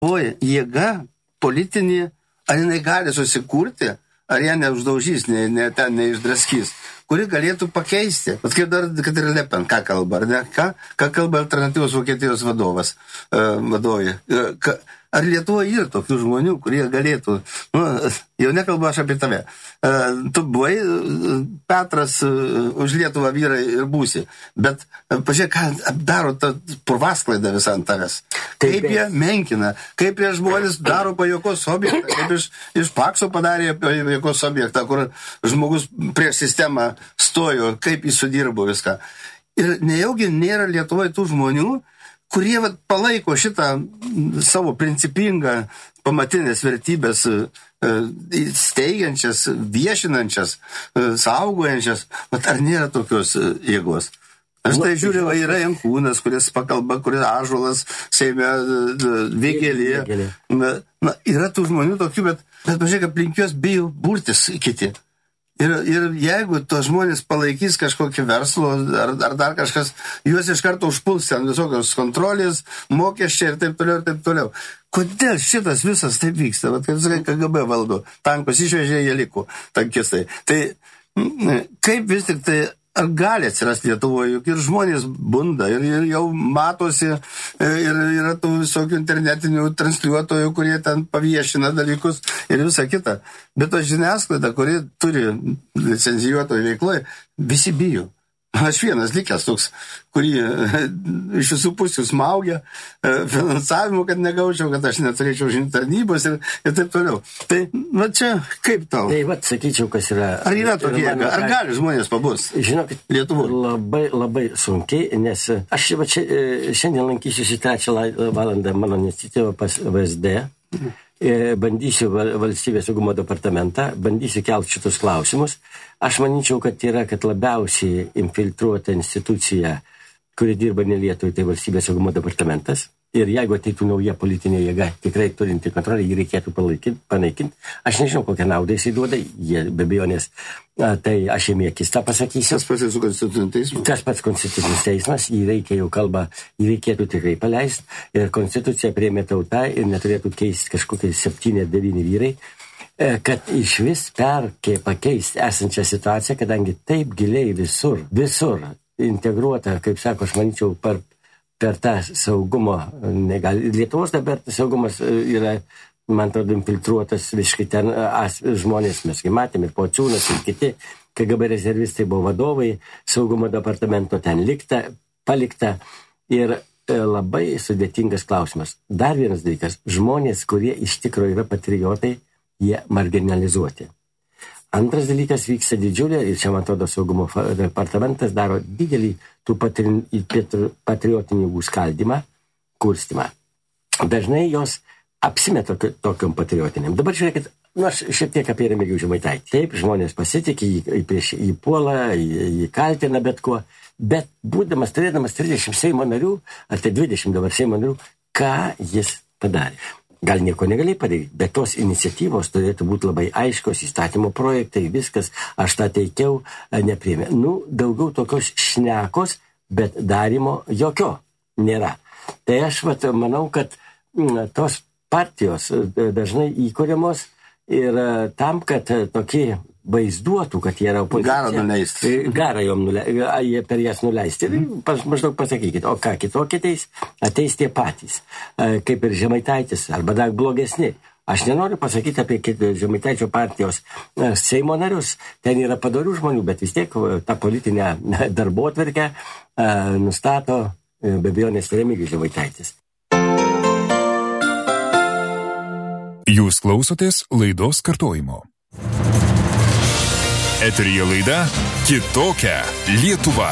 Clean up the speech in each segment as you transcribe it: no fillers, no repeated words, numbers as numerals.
jėga politinė, ar jinai gali susikurti, ar ją neuždaužys, ten neišdraskys, kuri galėtų pakeisti. Bet kaip dar, kad ir Le Pen, ką kalba, ar ne? Ką kalba alternatyvos Vokietijos vadovė? Ar Lietuvoje yra tokių žmonių, kurie galėtų, jau nekalbu aš apie tave, tu buvai Petras už Lietuvą vyrai ir būsi, bet pažiūrėk, ką daro ta purvasklaida visą ant tavęs. Kaip jie menkina, kaip jie žmonės daro pajuokos objektą, kaip iš Pakso padarė pajuokos objektą, kur žmogus prieš sistemą stojo, kaip jis sudirbo viską. Ir nejaugi nėra Lietuvoje tų žmonių, kurie palaiko šitą savo principingą pamatinės vertybės steigiančias, viešinančias, saugojančias. Bet ar nėra tokios jėgos? Aš tai žiūriu, yra Jankūnas, kuris pakalba, kuris Ąžuolas, Seime, Vėgėlė. Yra tų žmonių tokių, bet pažiūrėk, aplink juos bijo burtis kiti. Ir jeigu tos žmonės palaikys kažkokį verslo ar dar kažkas, juos iš karto užpuls ten visokios kontrolės, mokesčiai ir taip toliau. Kodėl šitas visas taip vyksta? Vat, kaip sakai, KGB valdo, tankus išvežė, jie liko tankistai. Tai kaip vis tik tai, ar gali atsirasti Lietuvoje, juk ir žmonės bunda, ir jau matosi, ir yra tų visokių internetinių transliuotojų, kurie ten paviešina dalykus ir visą kitą. Bet to žiniasklaida, kuri turi licencijuotojų veikloje, visi bijo. Aš vienas likęs toks, kurį iš visų pusių smaugia finansavimu, kad negaučiau, kad aš neturėčiau žinių tarnybos ir taip toliau. Tai, čia kaip tau? Tai, sakyčiau, kas yra... Ar yra tokie, ar gali žmonės pabus? Žinokit, Lietuvoje? Labai sunkiai, nes aš šiandien lankysiuosi 3 valandą mano iniciatyvą pas VSD, bandysiu valstybės saugumo departamentą, bandysiu kelti šitus klausimus. Aš manyčiau, kad yra, kad labiausiai infiltruota institucija, kuri dirba ne Lietuvai, tai valstybės saugumo departamentas. Ir jeigu ateitų nauja politinė jėga, tikrai turinti kontrolę, jį reikėtų panaikinti. Aš nežinau, kokią naudą jisai duoda, jie be abejonės, tai aš jiem akis tą pasakysiu. Tas pats konstitucinis teismas, jį reikia jau kalbą, jį reikėtų tikrai paleisti. Ir konstituciją priėmė tauta ir neturėtų keisti kažkokie 7-9 vyrai, kad iš vis pakeisti esančią situaciją, kadangi taip giliai visur integruota, kaip sako, aš manyčiau, per tą saugumo, Lietuvos dabar saugumas yra, man atrodo, infiltruotas visiškai ten žmonės, mes matėme, ir Pociūnas, ir kiti KGB rezervistai buvo vadovai, saugumo departamento ten palikta ir labai sudėtingas klausimas. Dar vienas dalykas, žmonės, kurie iš tikrųjų yra patriotai, jie marginalizuoti. Antras dalykas vyksta didžiulė, ir čia, man atrodo, saugumo departamentas daro didelį tų patriotinių skaldymą, kurstimą. Dažnai jos apsimeta tokiom patriotiniam. Dabar žiūrėkit, aš šiek tiek apie Remigijų Žemaitaitį. Taip, žmonės pasitikė, jį puola, jį kaltina bet kuo, bet turėdamas 30 Seimo narių, ar tai 20 dabar Seimo narių, ką jis padarė? Gal nieko negali padaryti, bet tos iniciatyvos turėtų būti labai aiškios, įstatymo projektai, viskas, aš tą teikiau, nepriėmė. Daugiau tokios šnekos, bet darimo jokio nėra. Tai aš manau, kad tos partijos dažnai įkuriamos ir tam, kad tokie vaizduotų, kad jie yra opozicija. Garą nuleisti. Garą jom nuleisti, per jas nuleisti. Maždaug pasakykit, o ką, kitokie ateis tie patys, kaip ir Žemaitaitis, arba dar blogesni. Aš nenoriu pasakyti apie Žemaitaičio partijos Seimo narius, ten yra padorių žmonių, bet vis tiek tą politinę darbotvarkę nustato be abejonės Remigijus Žemaitaitis. Jūs klausotės laidos kartojimo. Eteryje laida Kitokia Lietuva.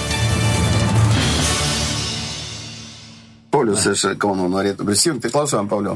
Paulius iš Kauno norėtų prisijungti. Klausom, Pauliau.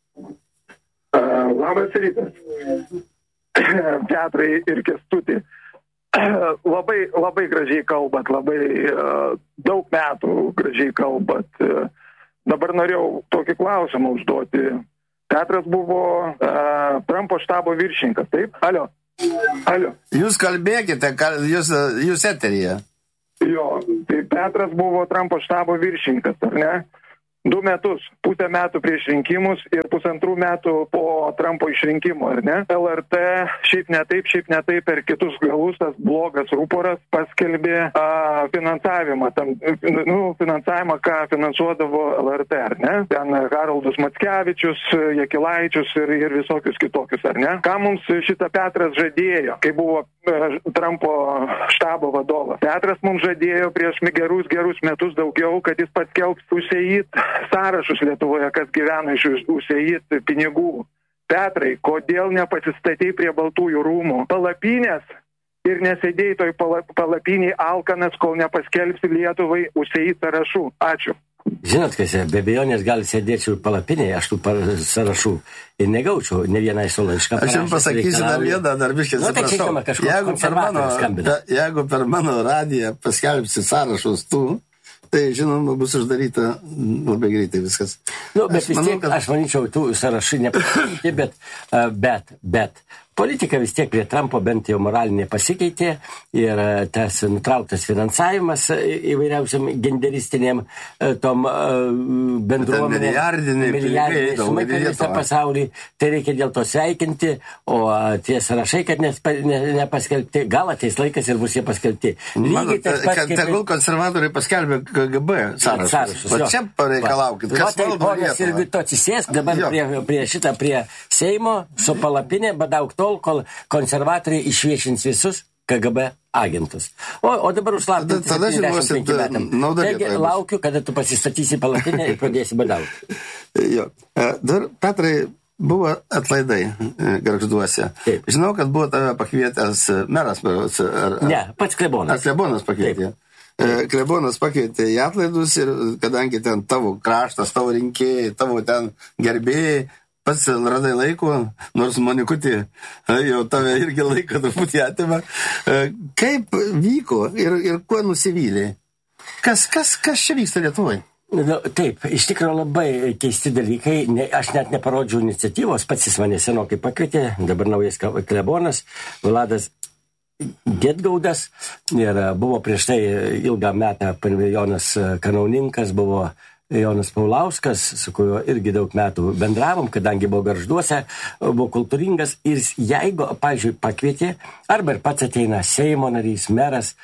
Labas rytas. Petrai ir Kęstutį. Labai gražiai kalbat, labai daug metų gražiai kalbat. Dabar norėjau tokį klausimą užduoti. Petras buvo Trumpo štabo viršininkas, taip? Alio. Jūs kalbėkite, jūs eteryje. Jo, tai Petras buvo Trumpo štabo viršininkas, ar ne? 2 metus, pusę metų prieš rinkimus ir 1,5 metų po Trumpo išrinkimo, ar ne? LRT šiaip ne taip per kitus galus tas blogas rūporas paskelbė finansavimą, finansavimą, ką finansuodavo LRT, ar ne? Ten Haroldas Mackevičius, Jakilaičius ir visokius kitokius, ar ne? Ką mums šitą Petras žadėjo, kai buvo Trumpo štabo vadovas? Petras mums žadėjo prieš gerus metus daugiau, kad jis paskelbs USAID sąrašus Lietuvoje, kas gyvena iš USAID pinigų. Petrai, kodėl nepasistatei prie Baltųjų rūmų palapinės ir nesėdėjai toj palapiniai alkanas, kol nepaskelbsi Lietuvai USAID sąrašų? Ačiū. Žinot, kas be abejonės gali sėdėčiau palapinėje, aš tų sąrašų ir negaučiau ne vieną iš laišką. Aš jums pasakysiu dar vieną, dar biškai atsiprašau. Jeigu per mano radiją paskelbsi sąrašus tų, tai, žinoma, bus uždaryta labai greitai viskas. Bet vis tiek, aš manyčiau, tų sąrašai nepasikeitė, bet politika vis tiek prie Trumpo bent jau moralinė pasikeitė ir tas nutrauktas finansavimas įvairiausiam genderistiniam tom bendruomenėm. Milijardiniai sumai per visą pasaulį. Tai reikia dėl to sveikinti, o tie sąrašai, kad nepaskelbti, gal ateis laikas ir bus jie paskelbti. Tegul konservatoriai paskelbė KGB sąrašus. Va čia pareikalaukit, kas valdo Lietuvą. Ir to atsisės dabar prie Seimo su palapinė, badauk tol, kol konservatoriai išviešins visus KGB agentus. O dabar užslaptinti 75 metam. Taigi laukiu, kada tu pasistatysi palapinę ir pradėsi badauti. Jo. Dar, Petrai, buvo atlaidai Gargžduose. Žinau, kad buvo tave pakvietęs meras. Ne, pats klebonas. Klebonas pakvietė. Klebonas pakvietė į atlaidus ir kadangi ten tavo kraštas, tavo rinkėjai, tavo ten gerbėjai, pats radai laiko, nors Monikutė jau tave irgi laiko truputį atima. Kaip vyko ir kuo nusivylė? Kas čia vyksta Lietuvoje? Taip, iš tikrųjų labai keisti dalykai. Aš net neparodžiau iniciatyvos, pats jis mane senokai pakvietė, dabar naujas klebonas, Vladas Gedgaudas, ir buvo prieš tai ilgą metą Jonas Kanauninkas, buvo Jonas Paulauskas, su kuriuo irgi daug metų bendravom, kadangi buvo Gargžduose, buvo kultūringas ir jeigu, pavyzdžiui, pakvietė, arba ir pats ateina Seimo narys, meras,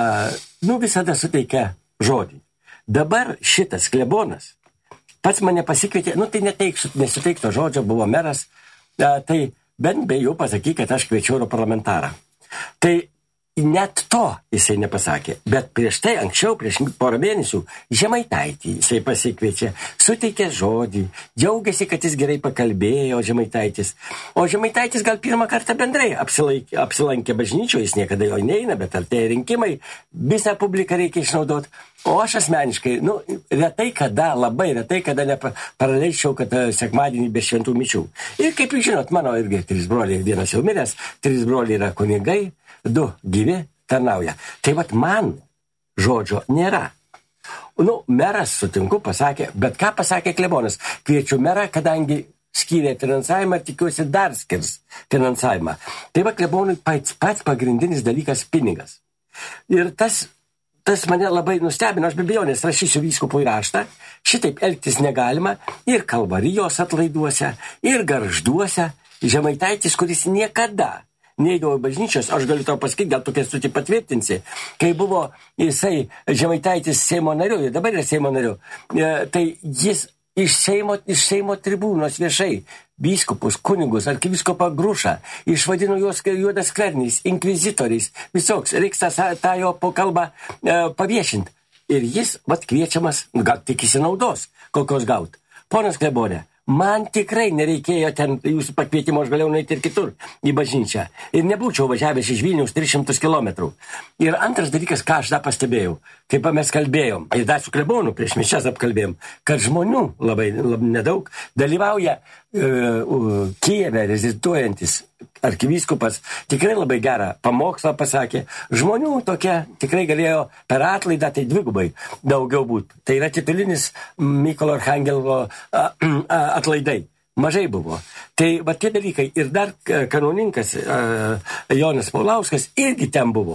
visada suteikia žodį. Dabar šitas klebonas pats mane pasikvietė, tai nesuteikto žodžio, buvo meras, tai bent be jų pasakyk, kad aš kviečiu europarlamentarą. Tai net to jisai nepasakė, bet prieš tai, anksčiau, prieš porą mėnesių, Žemaitaitį jisai pasikviečia, suteikė žodį, džiaugiasi, kad jis gerai pakalbėjo Žemaitaitis. O Žemaitaitis gal pirmą kartą bendrai apsilankė bažnyčioje, jis niekada jo neina, bet artėja rinkimai, visą publiką reikia išnaudoti. O aš asmeniškai, labai retai kada nepraleisčiau, kad sekmadienį be šventų mišių. Ir kaip jūs žinot, mano irgi 3 broliai, vienas jau miręs, 3 broliai yra kunigai, 2 gyvi tarnauja. Tai vat man žodžio nėra. Meras, sutinku, pasakė, bet ką pasakė klebonas? Kviečiu merą, kadangi skyrė finansavimą, tikiuosi dar skirs finansavimą. Tai va klebonui pats pagrindinis dalykas pinigas. Ir tas mane labai nustebino, aš be abejonės rašysiu vyskupui raštą, šitaip elgtis negalima ir Kalvarijos atlaiduose, ir Gargžduose. Žemaitaitis, kuris niekada neįdavo bažnyčios, aš galiu tau pasakyti, gal tu Kęstutį patvirtinsi, kai buvo jisai Žemaitaitis Seimo nariu, ir dabar yra Seimo nariu, tai jis iš Seimo tribūnos viešai vyskupus, kunigus, arkivyskupą Grušą, išvadino juos juodaskverniais, inkvizitoriais, visoks, reiks tą jo kalbą paviešinti. Ir jis, kviečiamas, gal tikisi naudos, kokios gaut. Ponas klebone, man tikrai nereikėjo ten jūsų pakvietimo, aš galėjau nueiti ir kitur, į bažnyčią. Ir nebūčiau važiavęs iš Vilniaus 300 kilometrų. Ir antras dalykas, ką aš dar pastebėjau, kaip mes kalbėjom, ir dar su klebonu prieš mišias apkalbėjom, kad žmonių labai nedaug dalyvauja Kijeve reziduojantis arkivyskupas, tikrai labai gerą pamokslą pasakė. Žmonių tokia tikrai galėjo per atlaidą, tai dvigubai daugiau būtų. Tai yra titulinis Mykolo Archangelo atlaidai. Mažai buvo. Tai va tie dalykai. Ir dar kanauninkas Jonas Paulauskas irgi ten buvo.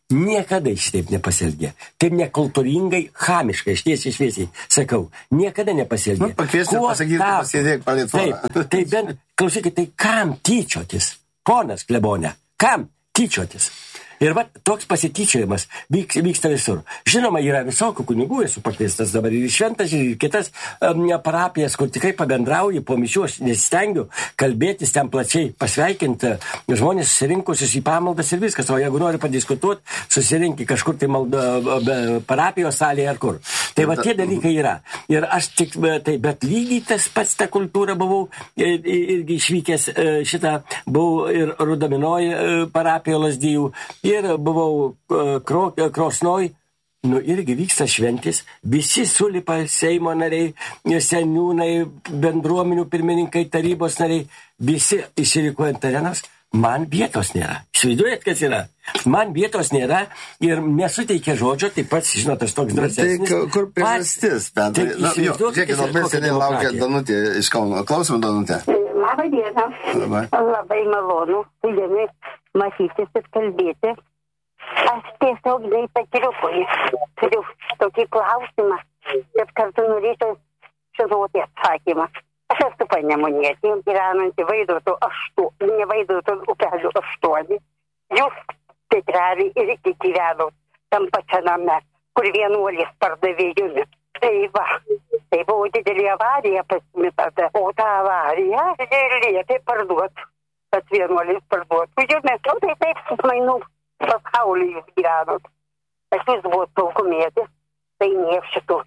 niekada šitaip nepasielgė. Taip nekultūringai, chamiškai, aš tiesiai šviesiai sakau, niekada nepasielgė. Pakviesti pasakyti, pasėdėk palėtvorą. Tai bent, klausykit, tai kam tyčiotis, ponas klebone, kam tyčiotis? Ir va, toks pasityčiojimas vyksta visur. Žinoma, yra visokių kunigų, esu pakviestas dabar ir šventas, ir kitas parapijas, kur tikrai pabendrauju, po mišių aš nesistengiu kalbėtis ten plačiai, pasveikinti žmonės susirinkusius į pamaldas ir viskas. O jeigu nori padiskutuoti, susirinkti kažkur tai parapijos salėje ar kur. Tai va tie dalykai yra. Ir aš tik, bet lygiai tas pats tą kultūrą buvau irgi išvykęs buvau ir Rudaminoj parapijo Lazdijų. Ir buvau Krosnoj, irgi vyksta šventis, visi sulipa Seimo nariai, seniūnai, bendruomenių pirmininkai, tarybos nariai, visi išsirikuojant arenas, man vietos nėra. Įsivaizduojat, kas yra? Man vietos nėra ir nesuteikia žodžio, taip pat, žinot, aš toks drąsesnis. Tai kur priežastis, Petrai? Žiūrėkit, labai seniai laukia Danutė iš Kauno. Klausim, Danutė. Labą dieną. Labai malonu su jumis matytis ir kalbėti. Aš tiesiog patriukui turiu tokį klausimą, bet kartu norėčiau žinoti atsakymą. Aš esu Panemunėtė, gyvenanti Vaidoto upelių 8. Jūs tikreliai ir iki gyvenot tam pačiame, kur vienuolis pardavė jumis. Tai va, tai buvo didelė avarija pasimitata, o tą avariją liepė parduoti, kad vienuolis parduotų jumis. O tai taip mainų pasaulį jūs gyvenot. Aš jūs buvo saugumėtis, tai niek šitų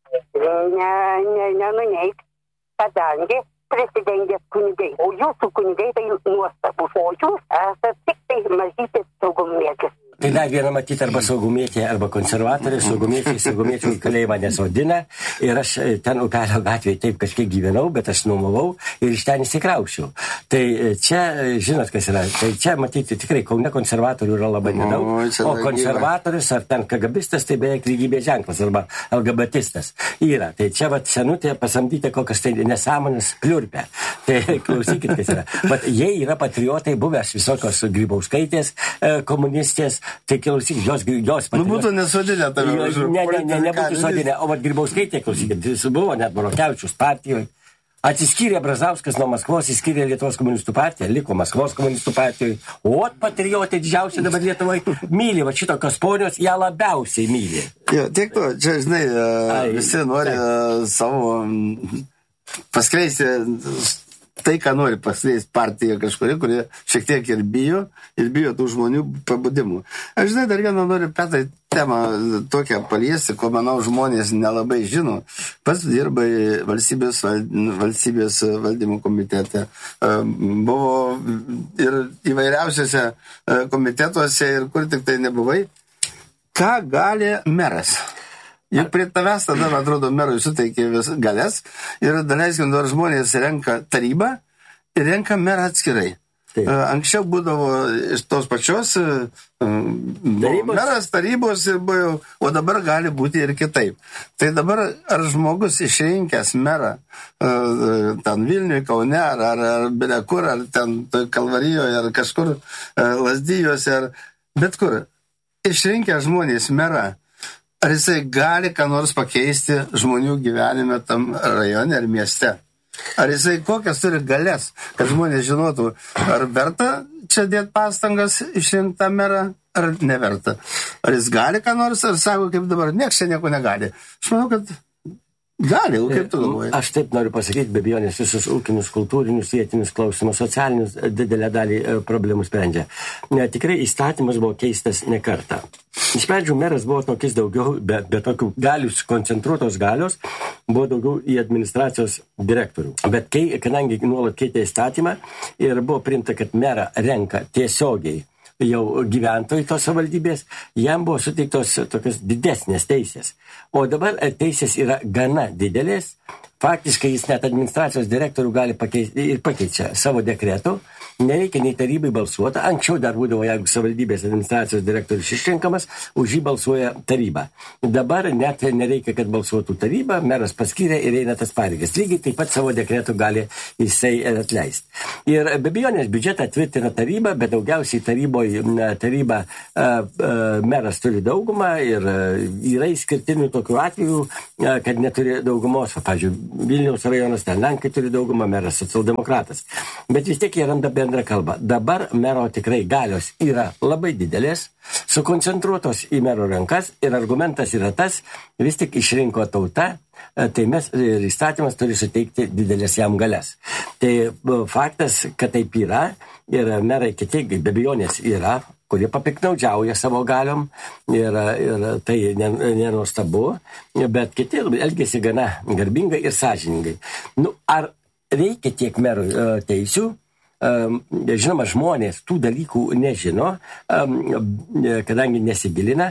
nenuneik, kadangi prisidengęs kunigai. O jūsų kunigai tai nuostabus, o jūs esate tik tai mažytis saugumėtis. Tai dar vieną matyti arba saugumėtė, arba konservatoriai, saugumėčių į kalėjimą nesodina. Ir aš ten Upelio gatvėje taip kažkiek gyvenau, bet aš nuomavau ir iš ten įsikraušiau. Tai čia, žinot, kas yra, tai čia matyti tikrai Kaune konservatorių yra labai nedaug, o konservatorius ar ten KGBistas tai beveik lygybės ženklas arba LGBTistas yra. Tai čia vat senutė pasamdyti kokias tai nesąmonės pliurpę. Tai klausykit, kas yra. Bet jie yra patriotai, buvęs visokios Grybauskaitės komunistės. Tai klausyk, jos patriotai. Būtų nesodinę tave. Nebūtų sodinę. O vat Grybauskaitė, klausykit, jis buvo net Marokevičius partijoje. Atsiskyrė Brazauskas nuo Maskvos, įskyrė Lietuvos komunistų partiją, liko Maskvos komunistų partijoje. O patriotai didžiausiai dabar Lietuvoje myli, va šitokios ponios, ją labiausiai myli. Jo, tiek to, čia, žinai, visi nori savo paskleisti tai, ką nori paskleisti partija kažkuri, kurie šiek tiek ir bijo tų žmonių pabudimų. Aš, žinai, dar vieną noriu, Petrai, temą tokią paliesti, ko, manau, žmonės nelabai žino. Pats dirbai valstybės valdymo komitete. Buvo ir įvairiausiose komitetuose ir kur tik tai nebuvai. Ką gali meras? Juk prie tavęs tada, atrodo, merui suteikė vis galės ir daleiskim, dar žmonės renka tarybą ir renka merą atskirai. Anksčiau būdavo iš tos pačios meras tarybos ir buvo, o dabar gali būti ir kitaip. Tai dabar ar žmogus išrinkęs merą ten Vilniuje, Kaune, ar Belekur, ar ten Kalvarijoje, ar kažkur Lazdijuose, ar bet kur, išrinkęs žmonės merą, ar jisai gali ką nors pakeisti žmonių gyvenime tam rajone ar mieste? Ar jisai kokias turi galės, kad žmonės žinotų, ar verta čia dėti pastangas išrinktą merą, ar neverta? Ar jis gali ką nors, ar sako, kaip dabar, nieks čia nieko negali? Aš manau, kad gali, o kaip tu galvoji? Aš taip noriu pasakyti, be abejonės visus ūkinius, kultūrinius, vietinius klausimus, socialinius didelę dalį problemų sprendžia. Tikrai įstatymas buvo keistas ne kartą. Iš pradžių meras buvo tokis daugiau, be tokių galius, koncentruotos galios, buvo daugiau į administracijos direktorių. Bet kadangi nuolat keitė įstatymą ir buvo priimta, kad merą renka tiesiogiai jau gyventojai tos savivaldybės, jam buvo suteiktos tokios didesnės teisės. O dabar teisės yra gana didelės. Faktiškai jis net administracijos direktorių gali pakeisti ir pakeičia savo dekretų. Nereikia nei tarybai balsuoti. Anksčiau dar būdavo, jeigu savivaldybės administracijos direktorius išrinkamas, už jį balsuoja taryba. Dabar net nereikia, kad balsuotų taryba, meras paskyrė ir eina tas pareigas. Lygiai taip pat savo dekretų gali jisai atleisti. Ir be abejonės biudžetą tvirtina taryba, bet daugiausiai taryba meras turi daugumą ir yra išskirtinių tokių atvejų, kad neturi daugumos. Pavyzdžiui, Vilniaus rajonas, ten Lenkai turi daugumą, meras socialdemokratas. Bet vis tiek jie randa bendrą kalbą. Dabar mero tikrai galios yra labai didelės, sukoncentruotos į mero rankas ir argumentas yra tas, vis tik išrinko tauta, tai mes įstatymas turi suteikti didelės jam galias. Tai faktas, kad taip yra ir merai kiti be abejonės yra, kurie papiknaudžiauja savo galiom ir tai nenuostabu, bet kiti elgėsi gana garbingai ir sąžiningai. Ar reikia tiek merų teisių? Žinoma, žmonės tų dalykų nežino, kadangi nesigilina.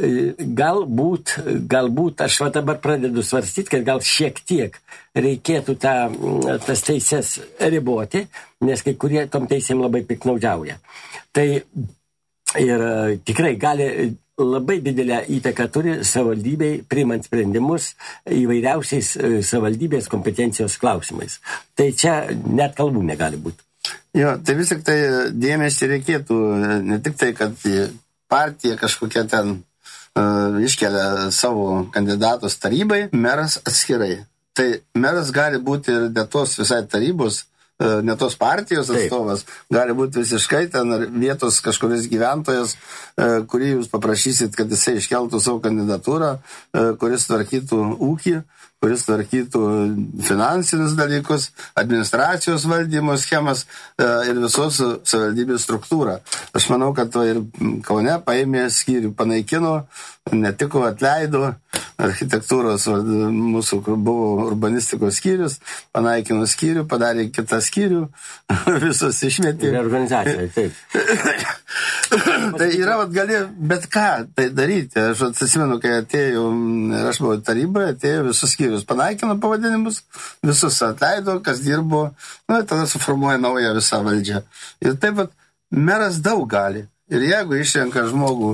Galbūt aš dabar pradedu svarstyti, kad gal šiek tiek reikėtų tas teises riboti, nes kai kurie tom teisėm labai piknaudžiauja. Tai ir tikrai gali labai didelę įtaką turi savivaldybei priimant sprendimus įvairiausiais savivaldybės kompetencijos klausimais. Tai čia net kalbų negali būti. Jo, tai vis tik tai dėmesį reikėtų, ne tik tai, kad partija kažkokia ten iškelia savo kandidatus tarybai, meras atskirai. Tai meras gali būti ir ne tos visai tarybos, ne tos partijos atstovas, gali būti visiškai ten vietos kažkuris gyventojas, kurį jūs paprašysit, kad jisai iškeltų savo kandidatūrą, kuris tvarkytų ūkį, kuris tvarkytų finansinius dalykus, administracijos valdymo schemas ir visos savivaldybės struktūrą. Aš manau, kad to ir Kaune paėmė skyrių, panaikino, netiko atleido architektūros, mūsų buvo urbanistikos skyrius, panaikino skyrių, padarė kitą skyrių, visos išmetė. Reorganizacija, taip. Tai yra, gali bet ką tai daryti. Aš atsimenu, kai atėjau, aš buvau taryboje, atėjo visus skyrius, panaikino pavadinimus, visus atleido, kas dirbo, tada suformuoja naują visą valdžią. Ir taip pat meras daug gali. Ir jeigu išrenka žmogų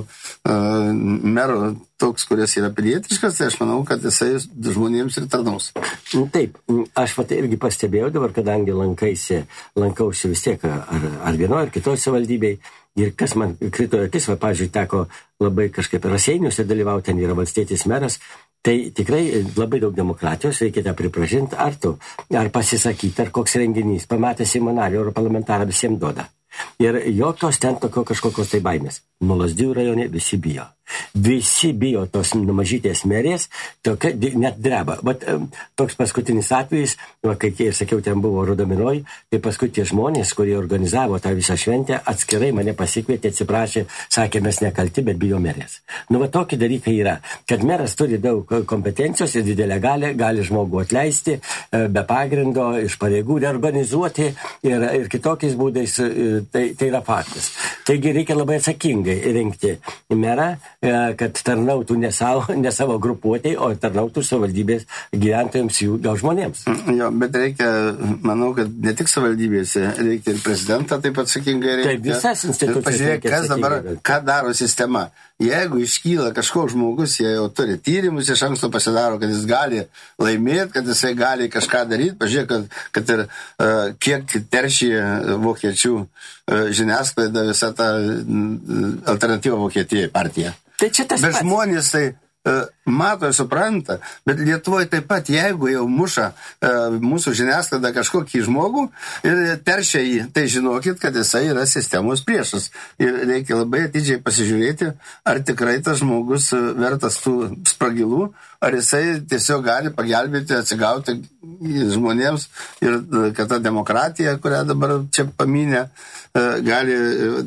mero toks, kuris yra pilietiškas, tai aš manau, kad jisai žmonėms ir tarnaus. Taip, aš irgi pastebėjau dabar, kadangi lankausi vis tiek ar vienoje, ar kitoje savivaldybėje. Ir kas man krito akis, pavyzdžiui, teko labai kažkaip Raseiniuose dalyvauti, ten yra valstietis meras, tai tikrai labai daug demokratijos, reikia tą pripažinti, ar pasisakyti, ar koks renginys, pamatęs Seimo narį, europarlamentarą visiems duoda. Ir jokios ten kažkokios tai baimės. Lazdijų rajone visi bijo. Visi bijo tos mažytės merės, net dreba. Bet toks paskutinis atvejis, kai ir sakiau, ten buvo Rudominoj, tai paskui tie žmonės, kurie organizavo tą visą šventę, atskirai mane pasikvietė, atsiprašė, sakė, mes nekalti, bet bijo merės. Tokie dalykai yra, kad meras turi daug kompetencijos ir didelę gali žmogų atleisti, be pagrindo, iš pareigų reorganizuoti ir kitokiais būdais, tai yra faktas. Taigi reikia labai atsakingai rinkti merą, kad tarnautų ne savo grupuotėj, o tarnautų savivaldybės gyventojams, jų gal žmonėms. Jo, bet reikia, manau, kad ne tik savivaldybėse, reikia ir prezidentą taip atsakingai rinkti. Taip, visas institucijas. Pažiūrėk, kas dabar, ką daro sistema. Jeigu iškyla kažkoks žmogus, jie jau turi tyrimus, iš anksto pasidaro, kad jis gali laimėti, kad jisai gali kažką daryti. Pažiūrėk, kad ir kiek teršė vokiečių žiniasklaida visą tą alternatyvą Vokietijai partiją. Tai čia tas bet žmonės tai mato ir supranta, bet Lietuvoje taip pat, jeigu jau muša mūsų žiniasklaida kažkokį žmogų ir teršia jį, tai žinokit, kad jisai yra sistemos priešas. Ir reikia labai atidžiai pasižiūrėti, ar tikrai tas žmogus vertas tų spragilų, ar jisai tiesiog gali pagelbėti, atsigauti žmonėms ir kad ta demokratija, kurią dabar čia paminė, gali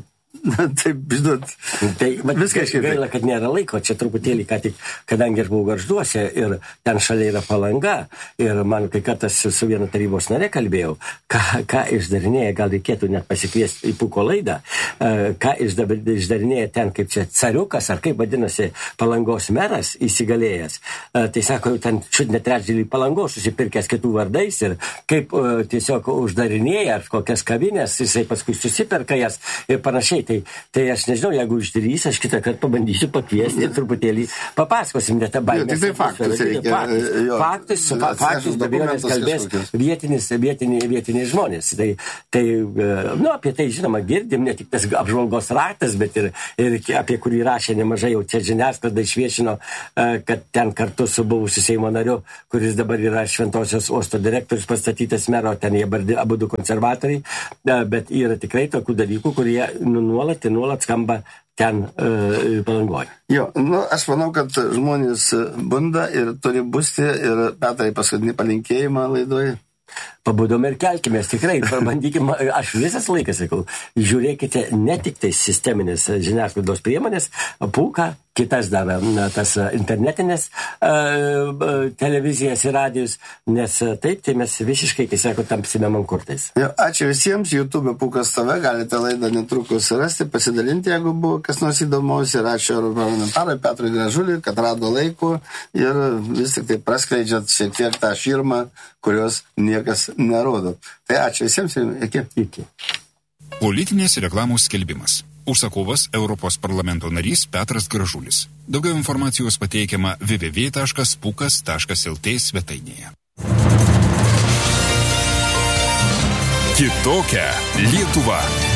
taip, žinot, viskas gaila, kad nėra laiko, čia truputėlį, kadangi aš buvau Gargžduose ir ten šalia yra Palanga ir man kai kartas su viena tarybos nare kalbėjau, ką išdarinėja, gal reikėtų net pasikviesti į Puko laidą, ką išdarinėja ten, kaip čia cariukas, ar kaip vadinasi Palangos meras įsigalėjęs, tai sako, ten čiut net trečdėlį Palangos susipirkęs kitų vardais ir kaip tiesiog uždarinėja ar kokias kavinės, jisai paskui susiperka jas ir panašiai. panašiai. Tai aš nežinau, jeigu išdrys, aš kitą kartą pabandysiu pakviesti ir truputėlį papasakosim, ne tą baimę. Tik tai faktus reikia. Faktus, be abejonės kalbės vietiniai žmonės. Tai apie tai, žinoma, girdim, ne tik tas apžvalgos raktas, bet ir apie kurį rašė nemažai jau čia žiniasklaida išviešino, kad ten kartu su buvusiu Seimo nariu, kuris dabar yra Šventosios uosto direktorius pastatytas mero, ten jie abudu konservatoriai, bet yra tikrai tokių dalykų, kurie nuolat skamba ten Palangoje. Jo, aš manau, kad žmonės bunda ir turi busti ir Petrai paskutinį palinkėjimą laidoje. Pabudome ir kelkimės, tikrai, pabandykime, aš visas laikas sakau, žiūrėkite ne tik tai sisteminės žiniasklaidos priemonės, Pūką, kitas dar tas internetinės televizijas ir radijus, nes taip, tai mes visiškai, kai sako, tampsime mankurtais. Jo, ačiū visiems, YouTube Pūkas TV, galite laidą netrukus rasti, pasidalinti, jeigu buvo kas nors įdomaus, ir ačiū parlamentarui Petrui Gražuliui, kad rado laiko ir vis tik tai praskleidžiat šiek tiek tą širmą, kurios niekas nerodo. Tai ačiū visiems ir iki. Politinės reklamos skelbimas. Užsakovas Europos parlamento narys Petras Gražulis. Daugiau informacijos pateikiama www.pukas.lt svetainėje. Kitokia Lietuva.